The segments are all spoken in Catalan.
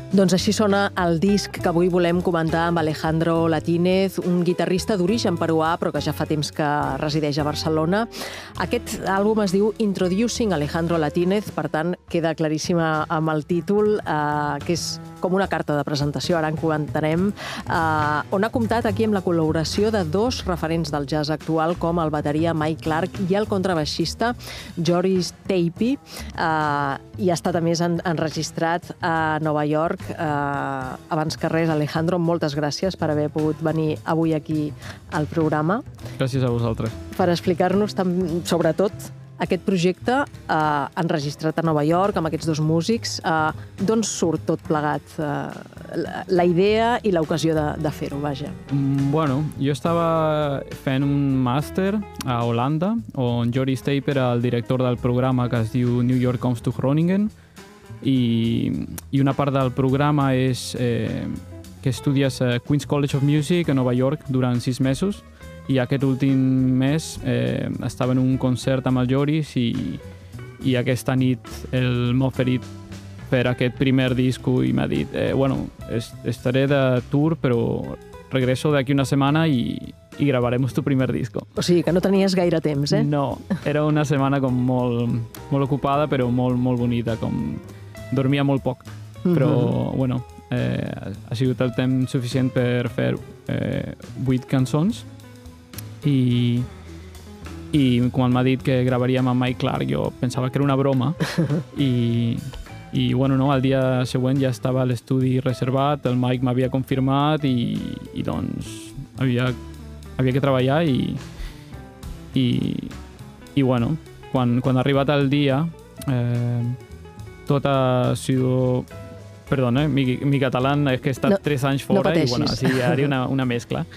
Doncs així sona el disc que avui volem comentar amb Alejandro Latinez, un guitarrista d'origen peruà, però que ja fa temps que resideix a Barcelona. Aquest àlbum es diu Introducing Alejandro Latinez, per tant, queda claríssima amb el títol, que és com una carta de presentació, ara en comentarem, on ha comptat aquí amb la col·laboració de dos referents del jazz actual, com el bateria Mike Clark i el contrabaixista Joris Teipi, i ha estat, a més, enregistrat a Nova York. Abans que res, Alejandro, moltes gràcies per haver pogut venir avui aquí al programa. Gràcies a vosaltres. Per explicar-nos, sobretot, aquest projecte enregistrat a Nova York amb aquests dos músics. D'on surt tot plegat? La idea i l'ocasió de fer-ho, vaja. Bueno, jo estava fent un màster a Holanda, on Joris Teipi era el director del programa que es diu New York Comes to Groningen, i una part del programa és que estudies a Queen's College of Music a Nova York durant 6 mesos, i aquest últim mes estava en un concert amb el Joris i aquesta nit m'ha oferit per aquest primer disco i m'ha dit bueno, estaré de tour però regreso d'aquí una setmana i gravaremos tu primer disco. O sigui, que no tenies gaire temps, eh? No, era una setmana com molt ocupada però molt bonita, com dormia molt poc, però bueno, ha sigut el temps suficient per fer 8 cançons i quan m'ha dit que gravaríem amb Mike Clark jo pensava que era una broma i bueno, no, el dia següent ja estava l'estudi reservat, el Mike m'havia confirmat i doncs havia que treballar i bueno, quan ha arribat el dia tot ha sido... Perdón, mi catalán es que he estat 3 anys fora y bueno, así haría una mezcla.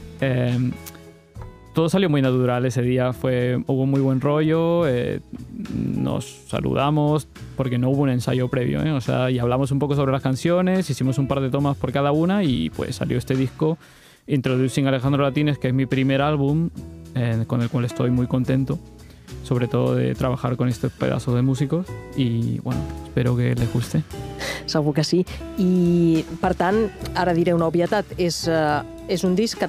Todo salió muy natural ese día, hubo muy buen rollo, nos saludamos porque no hubo un ensayo previo, o sea, y hablamos un poco sobre las canciones, hicimos un par de tomas por cada una y pues salió este disco Introducing Alejandro Latinez, que es mi primer álbum con el cual estoy muy contento, sobre todo de trabajar con estos pedazos de músicos y bueno, espero que les guste. Segur que sí. I per tant, ara diré una obvietat, és un disc que